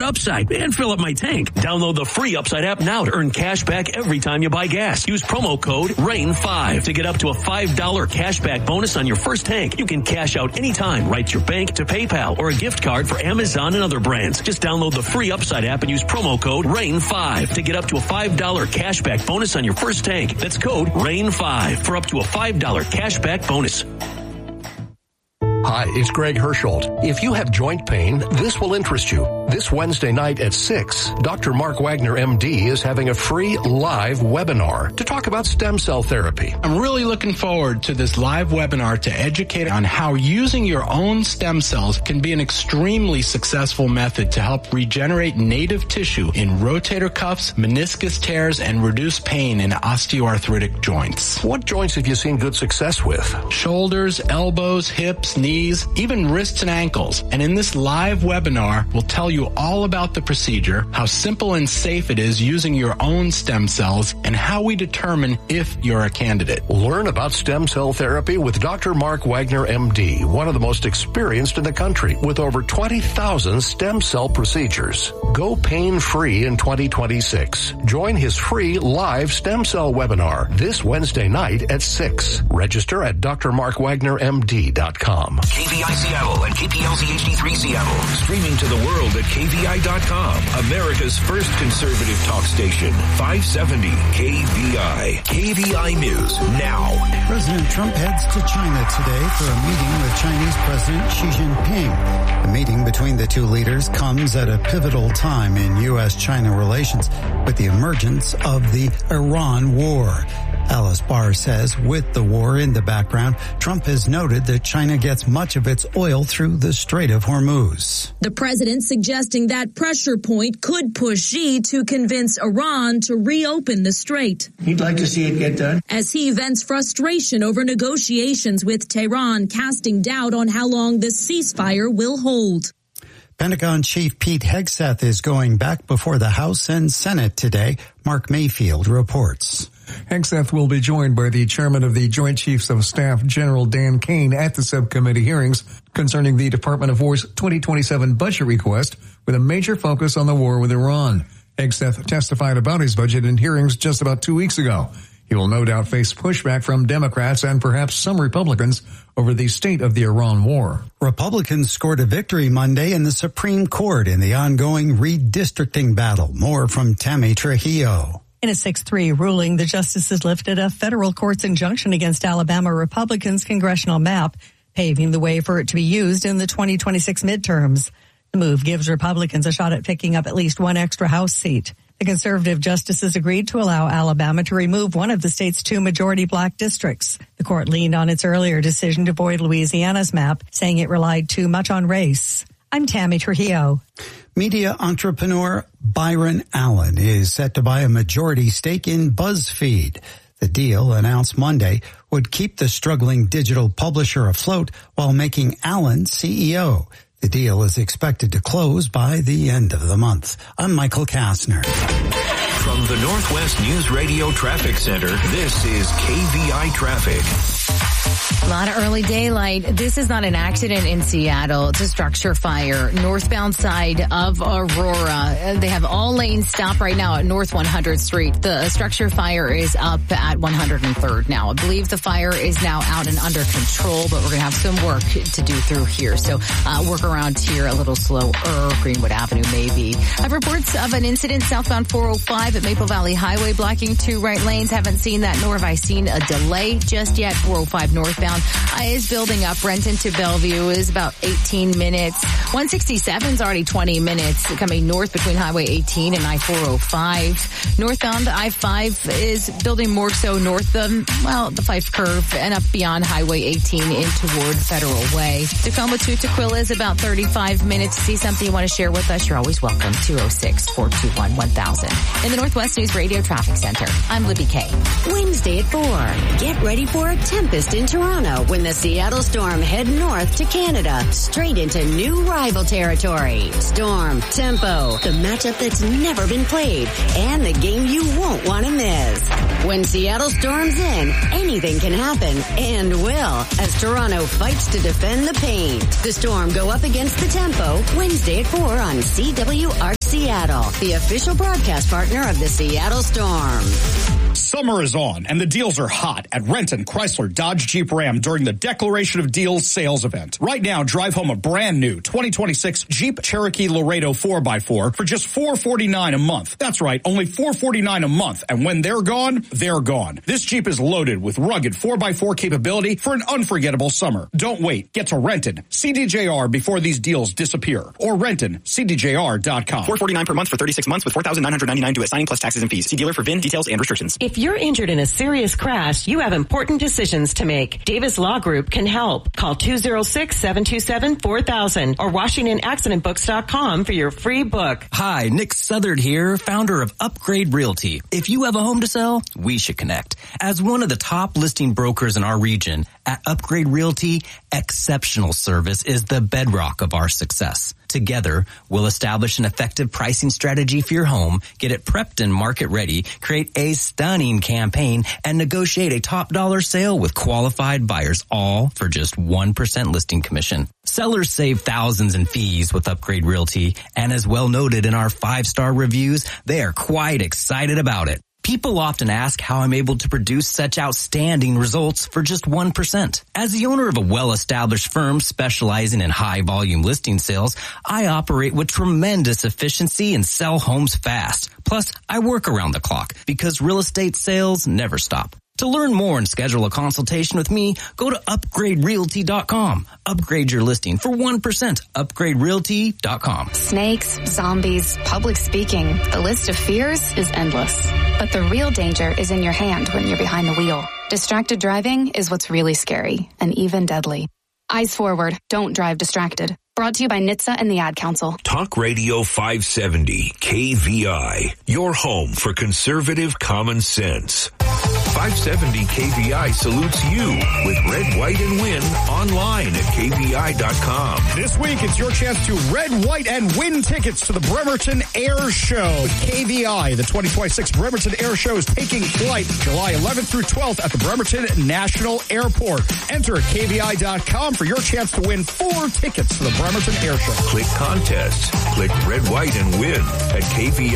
Upside and fill up my tank. Download the free Upside app now to earn cash back every time you buy gas. Use promo code RAIN5 to get up to a $5 cash back bonus on your first tank. You can cash out anytime right to your bank, to PayPal, or a gift card for Amazon and other brands. Just download the free Upside app and use promo code RAIN5 to get up to a $5 cash back bonus on your first tank. That's code RAIN5 for up to a $5 cash back bonus. Hi, it's Greg Hersholt. If you have joint pain, this will interest you. This Wednesday night at 6, Dr. Mark Wagner, MD, is having a free live webinar to talk about stem cell therapy. I'm really looking forward to this live webinar to educate on how using your own stem cells can be an extremely successful method to help regenerate native tissue in rotator cuffs, meniscus tears, and reduce pain in osteoarthritic joints. What joints have you seen good success with? Shoulders, elbows, hips, knees, even wrists and ankles. And in this live webinar, we'll tell you all about the procedure, how simple and safe it is using your own stem cells, and how we determine if you're a candidate. Learn about stem cell therapy with Dr. Mark Wagner, MD, one of the most experienced in the country, with over 20,000 stem cell procedures. Go pain-free in 2026. Join his free live stem cell webinar this Wednesday night at 6. Register at drmarkwagnermd.com. KVI Seattle and KPLZ HD3 Seattle. Streaming to the world at KVI.com. America's first conservative talk station. 570 KVI. KVI News now. President Trump heads to China today for a meeting with Chinese President Xi Jinping. The meeting between the two leaders comes at a pivotal time in U.S.-China relations with the emergence of the Iran war. Alice Barr says with the war in the background, Trump has noted that China gets much of its oil through the Strait of Hormuz. The president suggesting that pressure point could push Xi to convince Iran to reopen the strait. He'd like to see it get done. As he vents frustration over negotiations with Tehran, casting doubt on how long the ceasefire will hold. Pentagon Chief Pete Hegseth is going back before the House and Senate today. Mark Mayfield reports. Hegseth will be joined by the chairman of the Joint Chiefs of Staff, General Dan Kane, at the subcommittee hearings concerning the Department of War's 2027 budget request, with a major focus on the war with Iran. Hegseth testified about his budget in hearings just about 2 weeks ago. He will no doubt face pushback from Democrats and perhaps some Republicans over the state of the Iran war. Republicans scored a victory Monday in the Supreme Court in the ongoing redistricting battle. More from Tammy Trujillo. In a 6-3 ruling, the justices lifted a federal court's injunction against Alabama Republicans' congressional map, paving the way for it to be used in the 2026 midterms. The move gives Republicans a shot at picking up at least one extra House seat. The conservative justices agreed to allow Alabama to remove one of the state's 2 majority black districts. The court leaned on its earlier decision to void Louisiana's map, saying it relied too much on race. I'm Tammy Trujillo. Media entrepreneur Byron Allen is set to buy a majority stake in BuzzFeed. The deal, announced Monday, would keep the struggling digital publisher afloat while making Allen CEO. The deal is expected to close by the end of the month. I'm Michael Kastner. From the Northwest News Radio Traffic Center, this is KVI Traffic. A lot of early daylight. This is not an accident in Seattle. It's a structure fire. Northbound side of Aurora. They have all lanes stopped right now at North 100th Street. The structure fire is up at 103rd now. I believe the fire is now out and under control, but we're going to have some work to do through here. So work around here a little slower. Greenwood Avenue maybe. I have reports of an incident southbound 405 at Maple Valley Highway blocking 2 right lanes. Haven't seen that, nor have I seen a delay just yet. 405 northbound is building up. Renton to Bellevue is about 18 minutes. 167 is already 20 minutes coming north between Highway 18 and I-405. Northbound I-5 is building more so north of, the Fife Curve and up beyond Highway 18 in toward Federal Way. Tacoma to Tequila is about 35 minutes. See something you want to share with us, you're always welcome. 206-421-1000. In the Northwest News Radio Traffic Center, I'm Libby Kay. Wednesday at 4. Get ready for a tempest in Toronto when the Seattle Storm head north to Canada, straight into new rival territory. Storm, tempo, the matchup that's never been played, and the game you won't want to miss. When Seattle storms in, anything can happen, and will, as Toronto fights to defend the paint. The Storm go up against the tempo Wednesday at 4 on CWRC. Seattle, the official broadcast partner of the Seattle Storm. Summer is on, and the deals are hot at Renton, Chrysler, Dodge, Jeep, Ram during the Declaration of Deals sales event. Right now, drive home a brand new 2026 Jeep Cherokee Laredo 4x4 for just $449 a month. That's right, only $449 a month. And when they're gone, they're gone. This Jeep is loaded with rugged 4x4 capability for an unforgettable summer. Don't wait. Get to Renton, CDJR before these deals disappear. Or RentonCDJR.com. $449 per month for 36 months with $4,999 due at signing plus taxes and fees. See dealer for VIN details and restrictions. If you're injured in a serious crash, you have important decisions to make. Davis Law Group can help. Call 206-727-4000 or WashingtonAccidentBooks.com for your free book. Hi, Nick Southard here, founder of Upgrade Realty. If you have a home to sell, we should connect. As one of the top listing brokers in our region, at Upgrade Realty, exceptional service is the bedrock of our success. Together, we'll establish an effective pricing strategy for your home, get it prepped and market ready, create a stunning campaign, and negotiate a top dollar sale with qualified buyers, all for just 1% listing commission. Sellers save thousands in fees with Upgrade Realty, and as well noted in our 5-star reviews, they are quite excited about it. People often ask how I'm able to produce such outstanding results for just 1%. As the owner of a well-established firm specializing in high-volume listing sales, I operate with tremendous efficiency and sell homes fast. Plus, I work around the clock because real estate sales never stop. To learn more and schedule a consultation with me, go to upgraderealty.com. Upgrade your listing for 1%. Upgraderealty.com. Snakes, zombies, public speaking. The list of fears is endless. But the real danger is in your hand when you're behind the wheel. Distracted driving is what's really scary and even deadly. Eyes forward. Don't drive distracted. Brought to you by NHTSA and the Ad Council. Talk Radio 570 KVI, your home for conservative common sense. 570 KVI salutes you with Red, White, and Win online at KVI.com. This week, it's your chance to Red, White, and Win tickets to the Bremerton Air Show. KVI, the 2026 Bremerton Air Show is taking flight July 11th through 12th at the Bremerton National Airport. Enter at KVI.com for your chance to win 4 tickets to the Bremerton Air Show. Click contests. Click Red, White, and Win at KVI.